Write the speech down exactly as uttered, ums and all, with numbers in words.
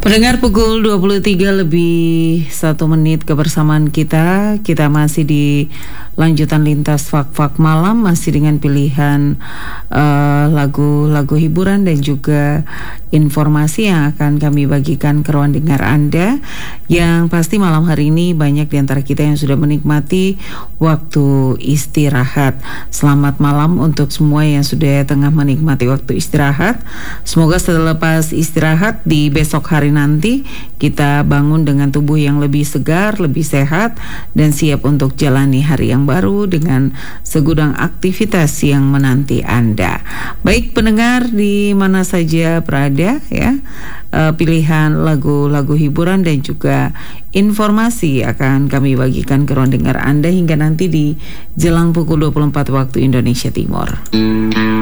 Pendengar, pukul dua puluh tiga lebih satu menit kebersamaan kita. Kita masih di lanjutan lintas fak-fak malam, masih dengan pilihan uh, lagu-lagu hiburan dan juga informasi yang akan kami bagikan ke ruang dengar Anda. Yang pasti malam hari ini banyak di antara kita yang sudah menikmati waktu istirahat. Selamat malam untuk semua yang sudah tengah menikmati waktu istirahat. Semoga setelah lepas istirahat di besok hari nanti kita bangun dengan tubuh yang lebih segar, lebih sehat, dan siap untuk jalani hari yang baru dengan segudang aktivitas yang menanti Anda. Baik pendengar di mana saja berada ya, uh, pilihan lagu-lagu hiburan dan juga informasi akan kami bagikan ke ruang dengar Anda hingga nanti di jelang pukul dua puluh empat waktu Indonesia Timur.